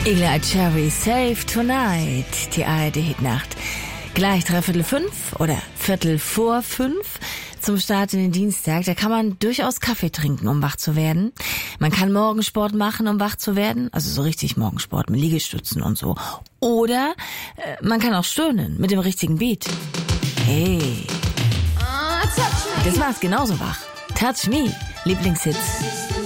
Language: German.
Igla Cherry, Save Tonight, die ARD-Hitnacht. Gleich 3:45 oder 4:45 zum Start in den Dienstag. Da kann man durchaus Kaffee trinken, um wach zu werden. Man kann Morgensport machen, um wach zu werden. Also so richtig Morgensport mit Liegestützen und so. Oder man kann auch stöhnen mit dem richtigen Beat. Hey, das macht's genauso wach. Touch Me, Lieblingshits.